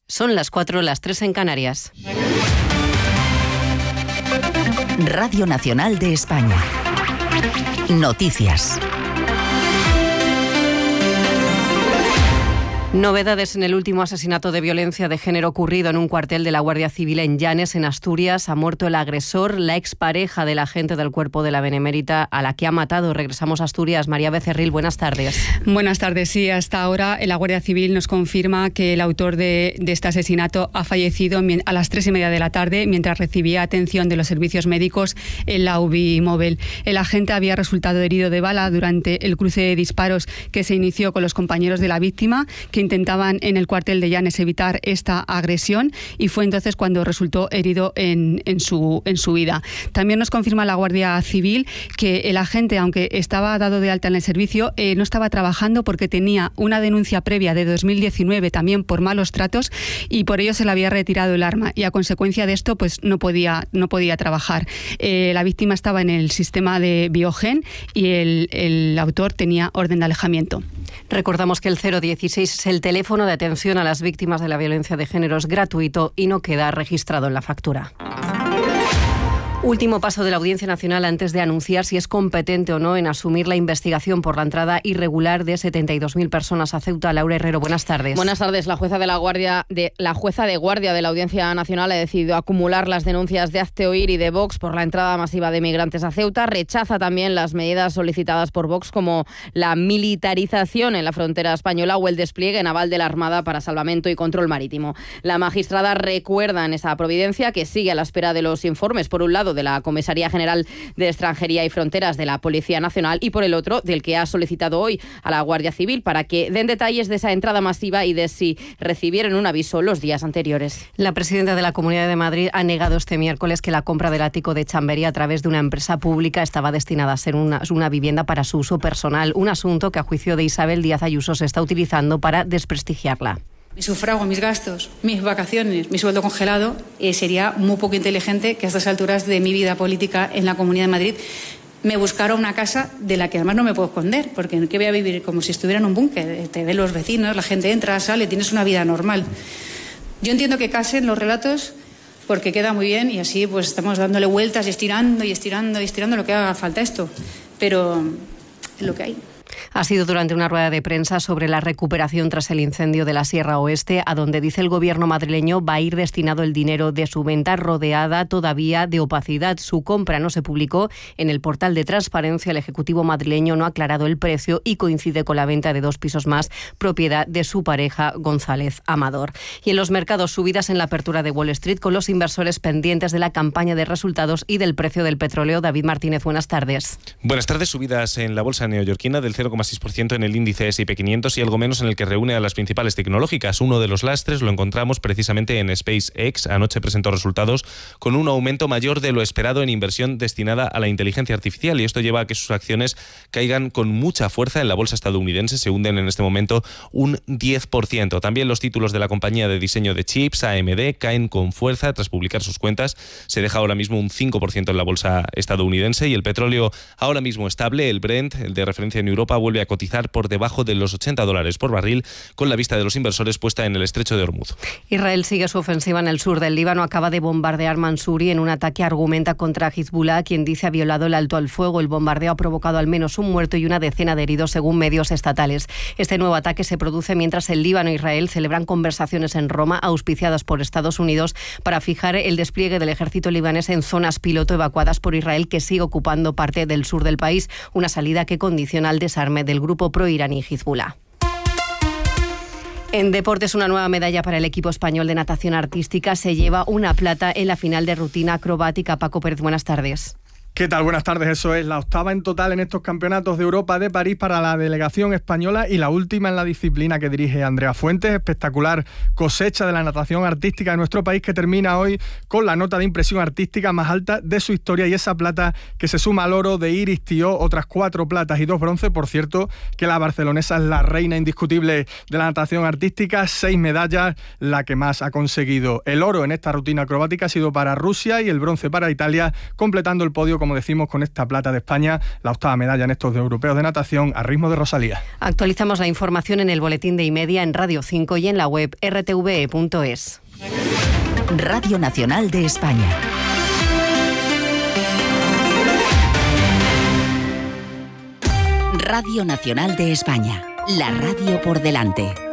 Son las 4, las 3 en Canarias. Radio Nacional de España. Noticias. Novedades en el último asesinato de violencia de género ocurrido en un cuartel de la Guardia Civil en Llanes, en Asturias. Ha muerto el agresor, la expareja del agente del Cuerpo de la Benemérita a la que ha matado. Regresamos a Asturias. María Becerril, buenas tardes. Buenas tardes. Sí, hasta ahora la Guardia Civil nos confirma que el autor de este asesinato ha fallecido a las 3:30 de la tarde mientras recibía atención de los servicios médicos en la UBI móvil. El agente había resultado herido de bala durante el cruce de disparos que se inició con los compañeros de la víctima, que intentaban en el cuartel de Llanes evitar esta agresión, y fue entonces cuando resultó herido en su huida. También nos confirma la Guardia Civil que el agente, aunque estaba dado de alta en el servicio, no estaba trabajando porque tenía una denuncia previa de 2019 también por malos tratos, y por ello se le había retirado el arma, y a consecuencia de esto pues no podía trabajar. La víctima estaba en el sistema de Biogen y el autor tenía orden de alejamiento. Recordamos que el 016 es el teléfono de atención a las víctimas de la violencia de género, es gratuito y no queda registrado en la factura. Último paso de la Audiencia Nacional antes de anunciar si es competente o no en asumir la investigación por la entrada irregular de 72.000 personas a Ceuta. Laura Herrero, buenas tardes. Buenas tardes. La jueza de guardia de la Audiencia Nacional ha decidido acumular las denuncias de Hazte Oír y de Vox por la entrada masiva de migrantes a Ceuta. Rechaza también las medidas solicitadas por Vox, como la militarización en la frontera española o el despliegue naval de la Armada para salvamento y control marítimo. La magistrada recuerda en esa providencia que sigue a la espera de los informes, por un lado, de la Comisaría General de Extranjería y Fronteras de la Policía Nacional, y por el otro del que ha solicitado hoy a la Guardia Civil para que den detalles de esa entrada masiva y de si recibieron un aviso los días anteriores. La presidenta de la Comunidad de Madrid ha negado este miércoles que la compra del ático de Chamberí a través de una empresa pública estaba destinada a ser una vivienda para su uso personal, un asunto que a juicio de Isabel Díaz Ayuso se está utilizando para desprestigiarla. Mi sufrago, mis gastos, mis vacaciones, mi sueldo congelado, sería muy poco inteligente que a estas alturas de mi vida política en la Comunidad de Madrid me buscara una casa de la que además no me puedo esconder, porque ¿qué voy a vivir? Como si estuviera en un búnker. Te ven los vecinos, la gente entra, sale, tienes una vida normal. Yo entiendo que casen los relatos porque queda muy bien y así pues estamos dándole vueltas y estirando lo que haga falta esto, pero es lo que hay. Ha sido durante una rueda de prensa sobre la recuperación tras el incendio de la Sierra Oeste, a donde dice el gobierno madrileño va a ir destinado el dinero de su venta, rodeada todavía de opacidad. Su compra no se publicó en el portal de transparencia. El Ejecutivo madrileño no ha aclarado el precio y coincide con la venta de 2 pisos más, propiedad de su pareja González Amador. Y en los mercados, subidas en la apertura de Wall Street, con los inversores pendientes de la campaña de resultados y del precio del petróleo. David Martínez, buenas tardes. Buenas tardes. Subidas en la bolsa neoyorquina del 0,6% en el índice S&P 500 y algo menos en el que reúne a las principales tecnológicas. Uno de los lastres lo encontramos precisamente en SpaceX. Anoche presentó resultados con un aumento mayor de lo esperado en inversión destinada a la inteligencia artificial, y esto lleva a que sus acciones caigan con mucha fuerza en la bolsa estadounidense. Se hunden en este momento un 10%. También los títulos de la compañía de diseño de chips, AMD, caen con fuerza tras publicar sus cuentas. Se deja ahora mismo un 5% en la bolsa estadounidense, y el petróleo ahora mismo estable. El Brent, el de referencia en Europa, vuelve a cotizar por debajo de los $80 por barril, con la vista de los inversores puesta en el estrecho de Hormuz. Israel sigue su ofensiva en el sur del Líbano. Acaba de bombardear Mansuri en un ataque, argumenta, contra Hezbollah, quien dice ha violado el alto al fuego. El bombardeo ha provocado al menos un muerto y una decena de heridos, según medios estatales. Este nuevo ataque se produce mientras el Líbano e Israel celebran conversaciones en Roma, auspiciadas por Estados Unidos, para fijar el despliegue del ejército libanés en zonas piloto evacuadas por Israel, que sigue ocupando parte del sur del país, una salida que condiciona el desarme del grupo pro-iraní Hezbollah. En deportes, una nueva medalla para el equipo español de natación artística. Se lleva una plata en la final de rutina acrobática. Paco Pérez, buenas tardes. ¿Qué tal? Buenas tardes. Eso es la octava en total en estos campeonatos de Europa de París para la delegación española y la última en la disciplina que dirige Andrea Fuentes. Espectacular cosecha de la natación artística de nuestro país, que termina hoy con la nota de impresión artística más alta de su historia, y esa plata que se suma al oro de Iris Tió, otras 4 platas y 2 bronce. Por cierto, que la barcelonesa es la reina indiscutible de la natación artística, 6 medallas, la que más ha conseguido. El oro en esta rutina acrobática ha sido para Rusia y el bronce para Italia, completando el podio como decimos, con esta plata de España, la 8ª medalla en estos europeos de natación a ritmo de Rosalía. Actualizamos la información en el boletín de Y-Media, en Radio 5 y en la web rtve.es. Radio Nacional de España. Radio Nacional de España. La radio por delante.